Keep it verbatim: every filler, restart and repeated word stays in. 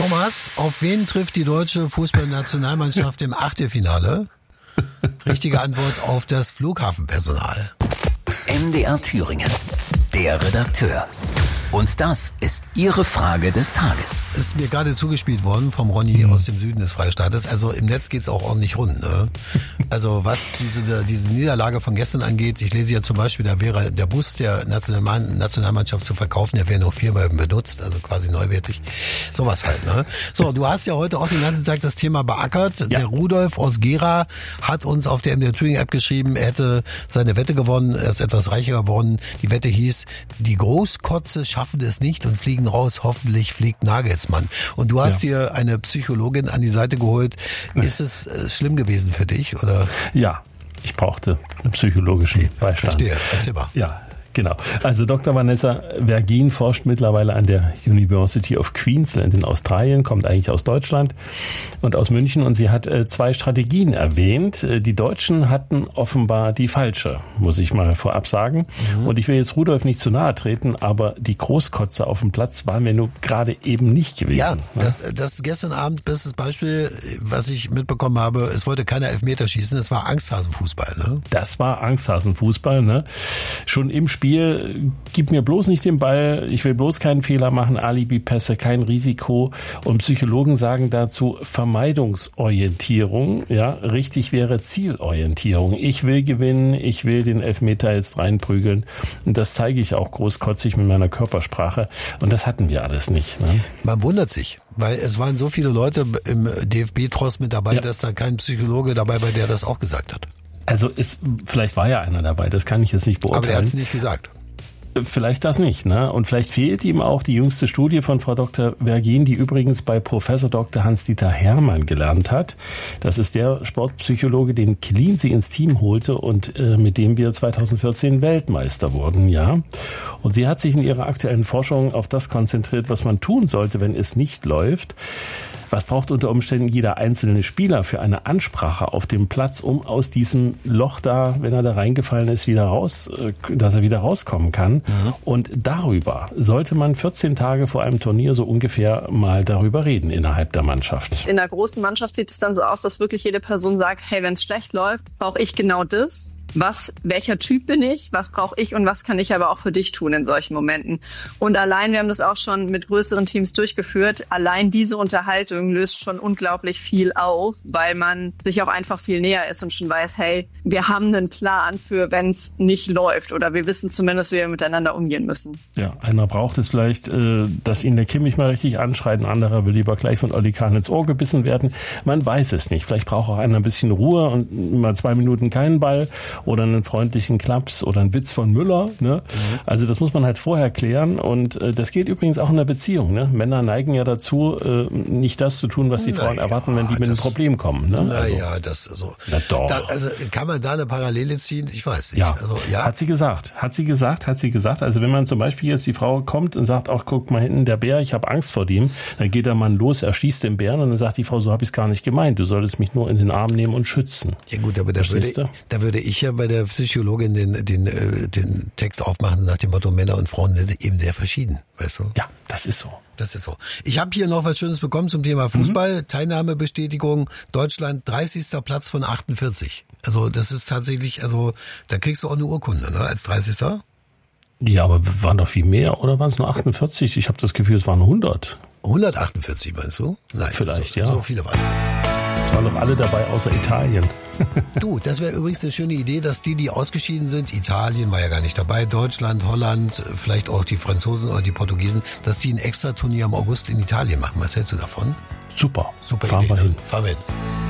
Thomas, auf wen trifft die deutsche Fußballnationalmannschaft im Achtelfinale? Richtige Antwort: auf das Flughafenpersonal. M D R Thüringen, der Redakteur. Und das ist Ihre Frage des Tages. Ist mir gerade zugespielt worden vom Ronny mhm. aus dem Süden des Freistaates. Also im Netz geht's auch ordentlich rund. Ne? Also was diese, diese Niederlage von gestern angeht, ich lese ja zum Beispiel, da wäre der Bus der Nationalmannschaft zu verkaufen, der wäre nur viermal benutzt, also quasi neuwertig. Sowas halt. Ne? So, du hast ja heute auch den ganzen Tag das Thema beackert. Ja. Der Rudolf aus Gera hat uns auf der M D R Thüringen App geschrieben, er hätte seine Wette gewonnen, er ist etwas reicher geworden. Die Wette hieß, die Großkotze schaffen es nicht und fliegen raus. Hoffentlich fliegt Nagelsmann. Und du hast ja. dir eine Psychologin an die Seite geholt. Ist es äh, schlimm gewesen für dich, oder? Ja, ich brauchte einen psychologischen okay, Beistand. Verstehe, erzähl mal. Ja. Genau. Also Doktor Vanessa Vergien forscht mittlerweile an der University of Queensland in Australien, kommt eigentlich aus Deutschland und aus München, und sie hat äh, zwei Strategien erwähnt. Die Deutschen hatten offenbar die falsche, muss ich mal vorab sagen. Mhm. Und ich will jetzt Rudolf nicht zu nahe treten, aber die Großkotze auf dem Platz war mir nur gerade eben nicht gewesen. Ja, das, das gestern Abend, bestes Beispiel, was ich mitbekommen habe, es wollte keiner Elfmeter schießen, es war Angsthasenfußball. Ne? Das war Angsthasenfußball, ne? Schon im Spiel Spiel, gib mir bloß nicht den Ball, ich will bloß keinen Fehler machen, Alibi-Pässe, kein Risiko. Und Psychologen sagen dazu Vermeidungsorientierung. Ja, richtig wäre Zielorientierung. Ich will gewinnen, ich will den Elfmeter jetzt reinprügeln. Und das zeige ich auch großkotzig mit meiner Körpersprache. Und das hatten wir alles nicht. Ne? Man wundert sich, weil es waren so viele Leute im D F B-Tross mit dabei, ja. dass da kein Psychologe dabei war, der das auch gesagt hat. Also ist, vielleicht war ja einer dabei, das kann ich jetzt nicht beurteilen. Aber er hat es nicht gesagt. Vielleicht das nicht, ne? Und vielleicht fehlt ihm auch die jüngste Studie von Frau Doktor Vergien, die übrigens bei Professor Doktor Hans-Dieter Hermann gelernt hat. Das ist der Sportpsychologe, den Clean sie ins Team holte und äh, mit dem wir zweitausendvierzehn Weltmeister wurden, ja. Und sie hat sich in ihrer aktuellen Forschung auf das konzentriert, was man tun sollte, wenn es nicht läuft. Was braucht unter Umständen jeder einzelne Spieler für eine Ansprache auf dem Platz, um aus diesem Loch da, wenn er da reingefallen ist, wieder raus, dass er wieder rauskommen kann? Mhm. Und darüber sollte man vierzehn Tage vor einem Turnier so ungefähr mal darüber reden innerhalb der Mannschaft. In der großen Mannschaft sieht es dann so aus, dass wirklich jede Person sagt, hey, wenn es schlecht läuft, brauche ich genau das. Was, welcher Typ bin ich, was brauche ich und was kann ich aber auch für dich tun in solchen Momenten. Und allein, wir haben das auch schon mit größeren Teams durchgeführt, allein diese Unterhaltung löst schon unglaublich viel aus, weil man sich auch einfach viel näher ist und schon weiß, hey, wir haben einen Plan für, wenn es nicht läuft, oder wir wissen zumindest, wie wir miteinander umgehen müssen. Ja, einer braucht es vielleicht, dass ihn der Kimmich mal richtig anschreit, ein anderer will lieber gleich von Oli Kahn ins Ohr gebissen werden. Man weiß es nicht. Vielleicht braucht auch einer ein bisschen Ruhe und mal zwei Minuten keinen Ball. Oder einen freundlichen Klaps oder einen Witz von Müller. Ne? Mhm. Also das muss man halt vorher klären. Und äh, das gilt übrigens auch in der Beziehung. Ne? Männer neigen ja dazu, äh, nicht das zu tun, was die Frauen ja, erwarten, wenn die mit einem Problem kommen. Ne? Naja, also, das so. Na doch. Da, also kann man da eine Parallele ziehen? Ich weiß nicht. Ja, also, ja, hat sie gesagt. Hat sie gesagt, hat sie gesagt. Also wenn man zum Beispiel jetzt die Frau kommt und sagt, ach guck mal hinten, der Bär, ich habe Angst vor dem, dann geht der Mann los, er schießt den Bären und dann sagt die Frau, so habe ich es gar nicht gemeint. Du solltest mich nur in den Arm nehmen und schützen. Ja gut, aber da würde, da würde ich ja bei der Psychologin den, den, den Text aufmachen nach dem Motto, Männer und Frauen sind eben sehr verschieden, weißt du? Ja, das ist so. Das ist so. Ich habe hier noch was Schönes bekommen zum Thema Fußball. Mhm. Teilnahmebestätigung, Deutschland, dreißigster Platz von achtundvierzig. Also das ist tatsächlich, also da kriegst du auch eine Urkunde, ne, als dreißigster. Ja, aber waren doch viel mehr, oder waren es nur achtundvierzig? Ich habe das Gefühl, es waren hundert. hundertachtundvierzig meinst du? Nein, vielleicht, so, ja. So viele waren es. Es waren doch alle dabei, außer Italien. Du, das wäre übrigens eine schöne Idee, dass die, die ausgeschieden sind, Italien war ja gar nicht dabei, Deutschland, Holland, vielleicht auch die Franzosen oder die Portugiesen, dass die ein extra Turnier im August in Italien machen. Was hältst du davon? Super. Super Fahren Idee. wir hin. Fahren wir hin.